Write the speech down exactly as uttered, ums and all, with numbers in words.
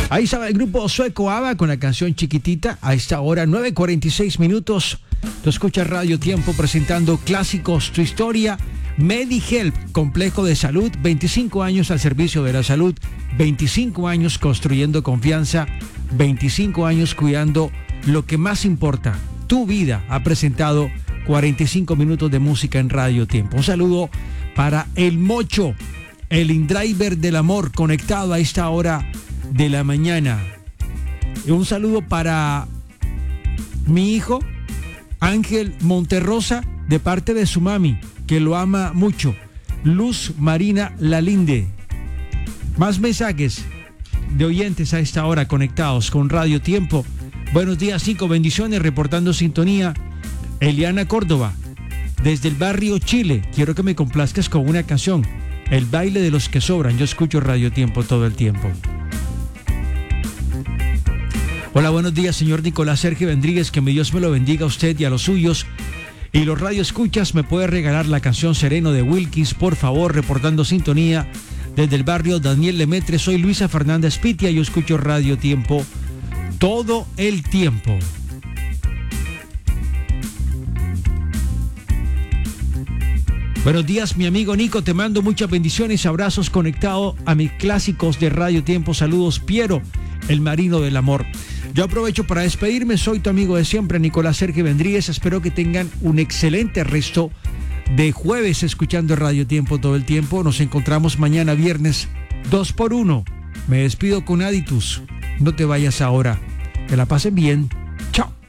Ahí estaba el grupo sueco ABBA con la canción Chiquitita. A esta hora, nueve cuarenta y seis minutos. Tú escuchas Radio Tiempo presentando clásicos, tu historia. MediHelp, complejo de salud, veinticinco años al servicio de la salud, veinticinco años construyendo confianza, veinticinco años cuidando lo que más importa, tu vida. Ha presentado cuarenta y cinco minutos de música en Radio Tiempo. Un saludo para El Mocho, el InDriver del amor, conectado a esta hora de la mañana. Y un saludo para mi hijo Ángel Monterrosa, de parte de su mami, que lo ama mucho, Luz Marina Lalinde. Más mensajes de oyentes a esta hora conectados con Radio Tiempo. Buenos días, cinco bendiciones, reportando sintonía. Eliana Córdoba, desde el barrio Chile. Quiero que me complazcas con una canción, El baile de los que sobran. Yo escucho Radio Tiempo todo el tiempo. Hola, buenos días, señor Nicolás Sergio Vendríguez. Que mi Dios me lo bendiga a usted y a los suyos. Y los radioescuchas, ¿me puede regalar la canción Sereno de Wilkins, por favor? Reportando sintonía desde el barrio Daniel Lemetre. Soy Luisa Fernández Pitia. Yo escucho Radio Tiempo todo el tiempo. Buenos días, mi amigo Nico, te mando muchas bendiciones y abrazos, conectado a mis clásicos de Radio Tiempo. Saludos, Piero, el marino del amor. Yo aprovecho para despedirme, soy tu amigo de siempre, Nicolás Sergio Vendríguez. Espero que tengan un excelente resto de jueves escuchando Radio Tiempo todo el tiempo. Nos encontramos mañana viernes dos por uno. Me despido con Aditus. No te vayas ahora. Que la pasen bien. Chao.